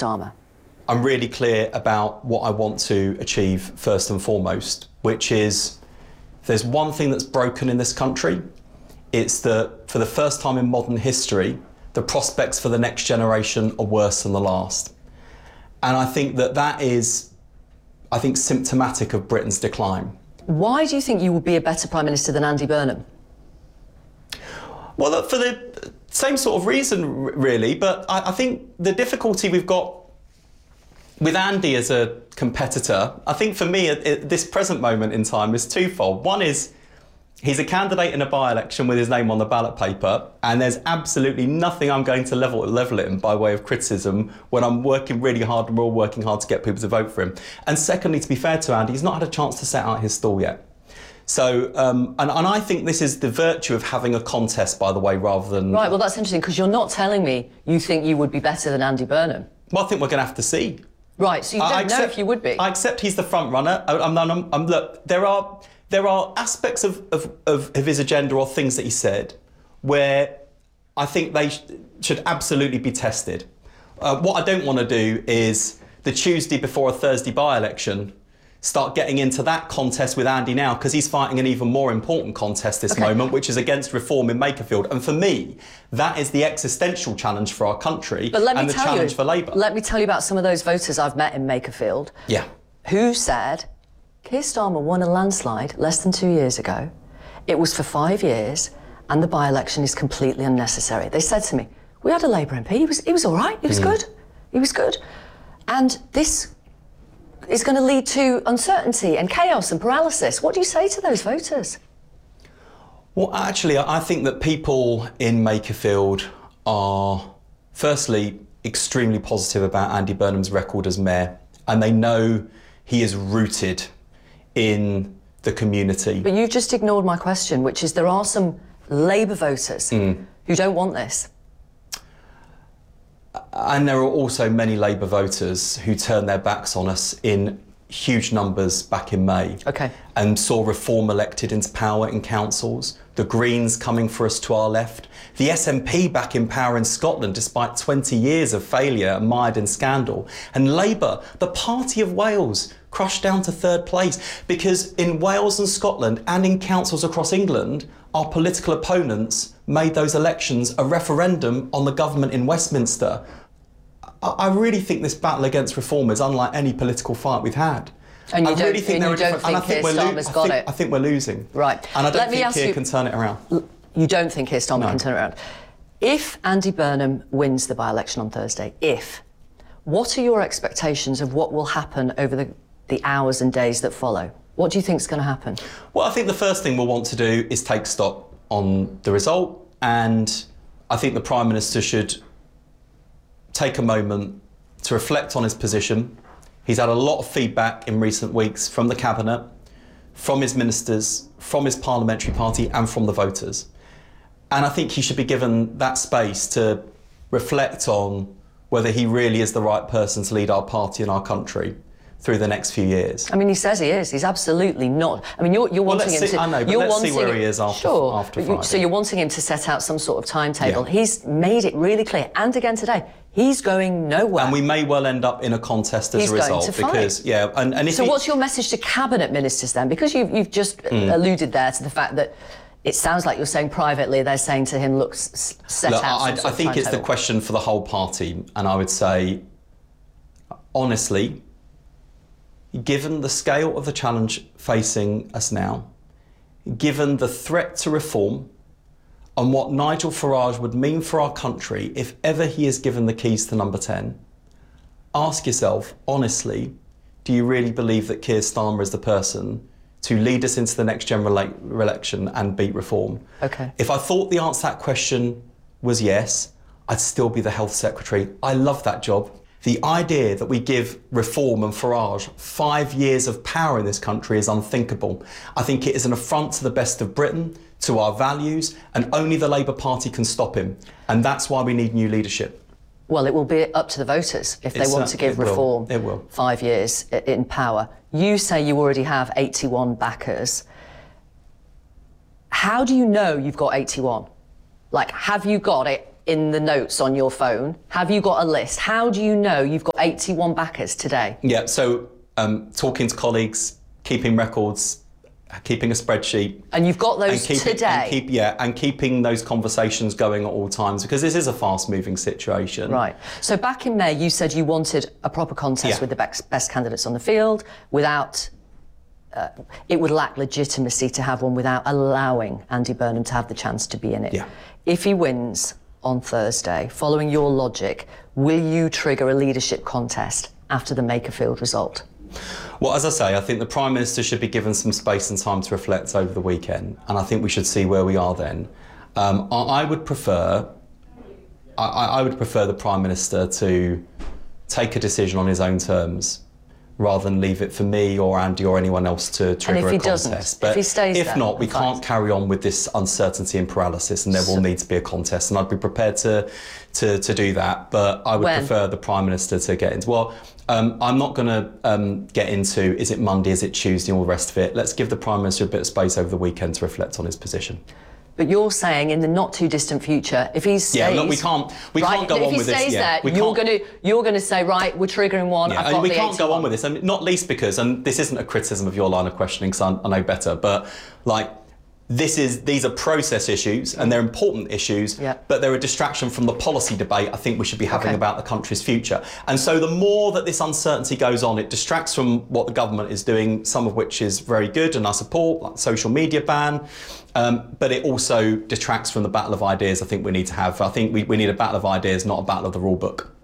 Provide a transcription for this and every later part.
Starmer? I'm really clear about what I want to achieve first and foremost, which is if there's one thing that's broken in this country, it's that for the first time in modern history, the prospects for the next generation are worse than the last. And I think that is, symptomatic of Britain's decline. Why do you think you would be a better Prime Minister than Andy Burnham? Well, look, for the same sort of reason, really, but I think the difficulty we've got with Andy as a competitor, I think for me at this present moment in time is twofold. One is he's a candidate in a by-election with his name on the ballot paper, and there's absolutely nothing I'm going to level at him by way of criticism when I'm working really hard and we're all working hard to get people to vote for him. And secondly, to be fair to Andy, he's not had a chance to set out his stall yet. So, and I think this is the virtue of having a contest, by the way, rather than... Right, well, that's interesting, because you're not telling me you think you would be better than Andy Burnham. Well, I think we're going to have to see. Right, so you don't know if you would be. I accept he's the front runner. Look, there are aspects of his agenda or things that he said where I think they should absolutely be tested. What I don't want to do is the Tuesday before a Thursday by-election start getting into that contest with Andy now, because he's fighting an even more important contest this moment, which is against reform in Makerfield. And for me, that is the existential challenge for our country and the challenge for Labour. Let me tell you about some of those voters I've met in Makerfield who said, Keir Starmer won a landslide less than 2 years ago. It was for 5 years, and the by-election is completely unnecessary. They said to me, we had a Labour MP, he was all right, he was good, he was good. And this is going to lead to uncertainty and chaos and paralysis. What do you say to those voters? Well, actually, I think that people in Makerfield are, firstly, extremely positive about Andy Burnham's record as mayor, and they know he is rooted in the community. But you've just ignored my question, which is there are some Labour voters who don't want this. And there are also many Labour voters who turned their backs on us in huge numbers back in May. And saw reform elected into power in councils, the Greens coming for us to our left, the SNP back in power in Scotland despite 20 years of failure mired in scandal, and Labour, the Party of Wales, crushed down to third place, because in Wales and Scotland and in councils across England, our political opponents made those elections a referendum on the government in Westminster. I really think this battle against reform is unlike any political fight we've had. And you don't think Keir Starmer's got it? I think we're losing. Right. And I don't think Keir can turn it around. You don't think Keir Starmer can turn it around? If Andy Burnham wins the by-election on Thursday, what are your expectations of what will happen over the hours and days that follow? What do you think is going to happen? Well, I think the first thing we'll want to do is take stock on the result, and I think the Prime Minister should take a moment to reflect on his position. He's had a lot of feedback in recent weeks from the Cabinet, from his ministers, from his parliamentary party and from the voters. And I think he should be given that space to reflect on whether he really is the right person to lead our party and our country through the next few years. I mean, he says he is. He's absolutely not. I mean, you're wanting him to... I know, but let's see where he is after Friday. So you're wanting him to set out some sort of timetable. Yeah. He's made it really clear, and again today, he's going nowhere. And we may well end up in a contest as a result. He's going to fight. And if so what's your message to Cabinet Ministers then? Because you've just alluded there to the fact that it sounds like you're saying privately they're saying to him, look, set out some sort of I think it's the timetable. question for the whole party, and I would say, honestly, given the scale of the challenge facing us now, given the threat to reform and what Nigel Farage would mean for our country if ever he is given the keys to number 10, ask yourself, honestly, do you really believe that Keir Starmer is the person to lead us into the next general election and beat reform? If I thought the answer to that question was yes, I'd still be the Health Secretary. I love that job. The idea that we give Reform and Farage 5 years of power in this country is unthinkable. I think it is an affront to the best of Britain, to our values, and only the Labour Party can stop him. And that's why we need new leadership. Well, it will be up to the voters if they want to give Reform 5 years in power. You say you already have 81 backers. How do you know you've got 81? Like, have you got it in the notes on your phone? Have you got a list? How do you know you've got 81 backers today? Yeah, so talking to colleagues, keeping records, keeping a spreadsheet. And you've got those today? And keeping those conversations going at all times, because this is a fast-moving situation. Right. So back in May, you said you wanted a proper contest with the best candidates on the field without... it would lack legitimacy to have one without allowing Andy Burnham to have the chance to be in it. Yeah. If he wins on Thursday, following your logic, will you trigger a leadership contest after the Makerfield result? Well, as I say, I think the Prime Minister should be given some space and time to reflect over the weekend, and I think we should see where we are then. I would prefer the Prime Minister to take a decision on his own terms, rather than leave it for me or Andy or anyone else to trigger a contest. But if not, we can't carry on with this uncertainty and paralysis, and there will need to be a contest. And I'd be prepared to do that. But I would prefer the Prime Minister to get into. Well, I'm not going to get into is it Monday, is it Tuesday, and all the rest of it. Let's give the Prime Minister a bit of space over the weekend to reflect on his position. But you're saying in the not too distant future, if he stays, look, we can't go on with this. If he stays there, you're going to say, right, we're triggering one. Yeah, I've got we can't go on with this, and not least because, and this isn't a criticism of your line of questioning, because I know better, but like. These are process issues, and they're important issues, but they're a distraction from the policy debate I think we should be having about the country's future. And so the more that this uncertainty goes on, it distracts from what the government is doing, some of which is very good and I support, like social media ban, but it also detracts from the battle of ideas I think we need to have. I think we need a battle of ideas, not a battle of the rule book.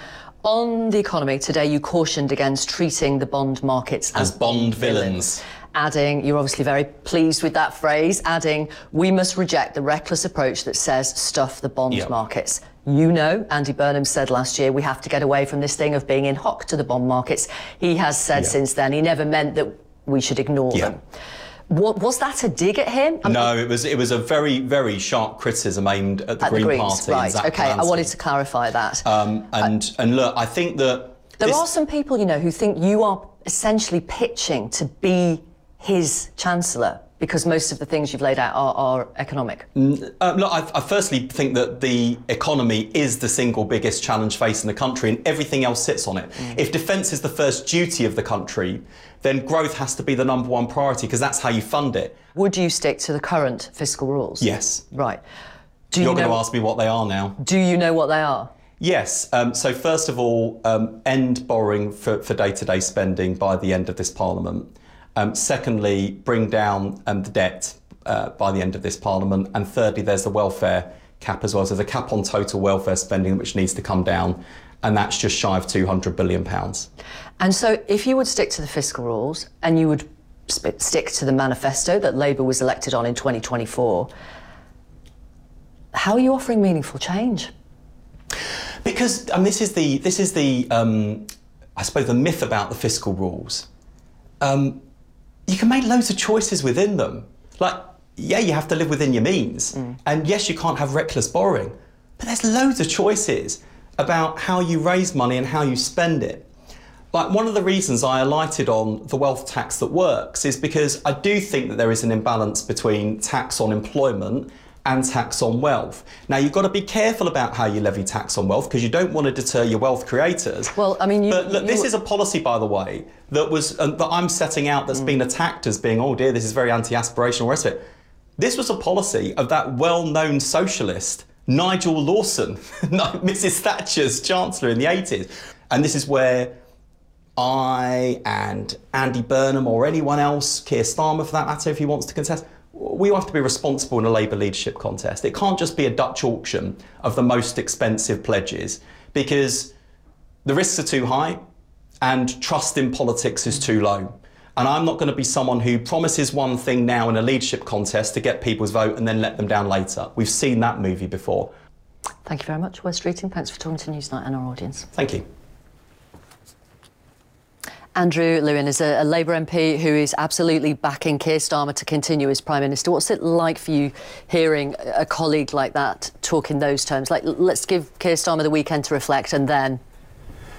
On the economy, today you cautioned against treating the bond markets as bond villains. Adding, you're obviously very pleased with that phrase, adding, we must reject the reckless approach that says stuff the bond markets. You know, Andy Burnham said last year, we have to get away from this thing of being in hock to the bond markets. He has said since then, he never meant that we should ignore them. What, was that a dig at him? No, it was a very, very sharp criticism aimed at the Green Party. Right, okay, I wanted to clarify that. And look, I think that... There are some people, you know, who think you are essentially pitching to be his Chancellor, because most of the things you've laid out are economic. Look, I firstly think that the economy is the single biggest challenge facing the country, and everything else sits on it. If defence is the first duty of the country, then growth has to be the number one priority, because that's how you fund it. Would you stick to the current fiscal rules? Yes. Right. You're going to ask me what they are now. Do you know what they are? Yes. So first of all, end borrowing for day-to-day spending by the end of this Parliament. Secondly, bring down the debt by the end of this Parliament. And thirdly, there's the welfare cap as well. So there's a cap on total welfare spending which needs to come down, and that's just shy of £200 billion. And so if you would stick to the fiscal rules and you would stick to the manifesto that Labour was elected on in 2024, how are you offering meaningful change? Because this is the I suppose the myth about the fiscal rules. You can make loads of choices within them. Like, yeah, you have to live within your means. And yes, you can't have reckless borrowing. But there's loads of choices about how you raise money and how you spend it. Like, one of the reasons I alighted on the wealth tax that works is because I do think that there is an imbalance between tax on employment and tax on wealth. Now, you've got to be careful about how you levy tax on wealth, because you don't want to deter your wealth creators. Well, I mean, but look, this is a policy, by the way, that was that I'm setting out that's been attacked as being, oh dear, this is very anti-aspirational, rest of it. This was a policy of that well-known socialist, Nigel Lawson, Mrs. Thatcher's Chancellor in the 80s. And this is where I and Andy Burnham, or anyone else, Keir Starmer for that matter, if he wants to contest, we have to be responsible in a Labour leadership contest. It can't just be a Dutch auction of the most expensive pledges, because the risks are too high and trust in politics is too low. And I'm not going to be someone who promises one thing now in a leadership contest to get people's vote and then let them down later. We've seen that movie before. Thank you very much, Wes Streeting. Thanks for talking to Newsnight and our audience. Thank you. Andrew Lewin is a Labour MP who is absolutely backing Keir Starmer to continue as Prime Minister. What's it like for you hearing a colleague like that talk in those terms? Like, let's give Keir Starmer the weekend to reflect and then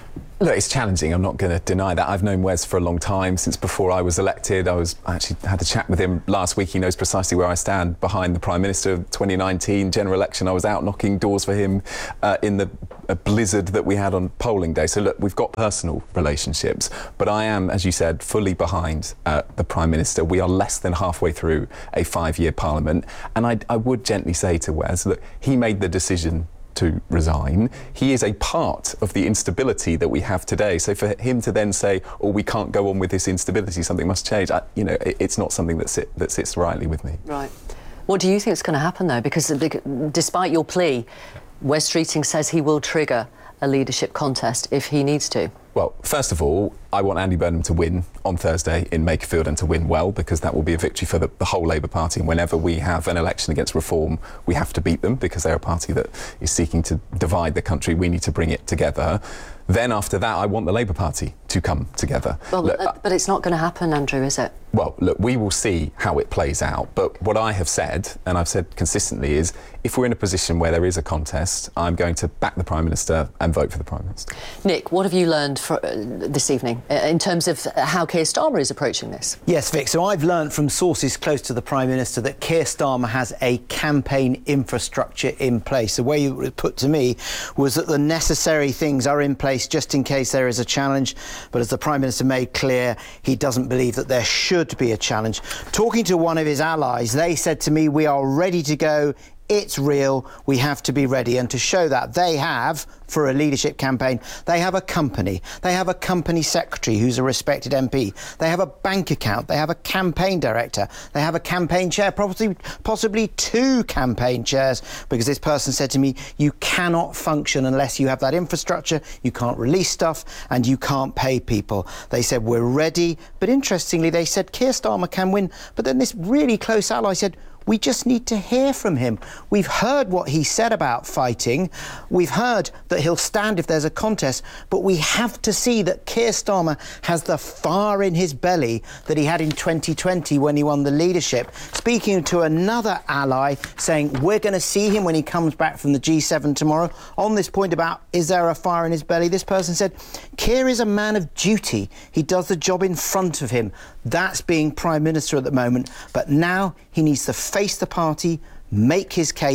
Look, it's challenging. I'm not going to deny that. I've known Wes for a long time, since before I was elected. I actually had a chat with him last week. He knows precisely where I stand behind the Prime Minister. 2019 general election, I was out knocking doors for him in the blizzard that we had on polling day. So look, we've got personal relationships, but I am, as you said, fully behind the Prime Minister. We are less than halfway through a 5-year Parliament, and I would gently say to Wes, look, he made the decision to resign. He is a part of the instability that we have today. So for him to then say, "Oh, we can't go on with this instability, something must change," it's not something that sits rightly with me. Right. What do you think is going to happen, though? Because despite your plea, Wes Streeting says he will trigger a leadership contest if he needs to. Well, first of all, I want Andy Burnham to win on Thursday in Makerfield, and to win well, because that will be a victory for the whole Labour Party. And whenever we have an election against reform, we have to beat them, because they're a party that is seeking to divide the country. We need to bring it together. Then after that, I want the Labour Party to come together. Well, but it's not going to happen, Andrew, is it? Well, look, we will see how it plays out. But what I have said, and I've said consistently, is if we're in a position where there is a contest, I'm going to back the Prime Minister and vote for the Prime Minister. Nick, what have you learned this evening in terms of how Keir Starmer is approaching this? Yes, Vic, so I've learned from sources close to the Prime Minister that Keir Starmer has a campaign infrastructure in place. The way it was put to me was that the necessary things are in place just in case there is a challenge. But as the Prime Minister made clear, he doesn't believe that there should be a challenge. Talking to one of his allies, they said to me, "We are ready to go. It's real. We have to be ready." And to show that, they have, for a leadership campaign, they have a company. They have a company secretary who's a respected MP. They have a bank account. They have a campaign director. They have a campaign chair, possibly 2 campaign chairs, because this person said to me, you cannot function unless you have that infrastructure. You can't release stuff and you can't pay people. They said, we're ready. But interestingly, they said Keir Starmer can win. But then this really close ally said, we just need to hear from him. We've heard what he said about fighting. We've heard that he'll stand if there's a contest, but we have to see that Keir Starmer has the fire in his belly that he had in 2020 when he won the leadership. Speaking to another ally, saying we're going to see him when he comes back from the G7 tomorrow. On this point about, is there a fire in his belly? This person said, Keir is a man of duty. He does the job in front of him. That's being Prime Minister at the moment. But now he needs to face the party, make his case.